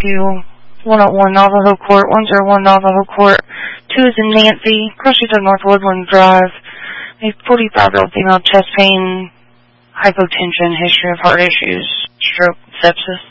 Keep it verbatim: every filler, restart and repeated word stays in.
you. one oh one Navajo Court, one oh one Navajo Court. Two is in Nancy, cross streets of North Woodland Drive. A forty-five-year-old female, chest pain, hypotension, history of heart issues, stroke, sepsis.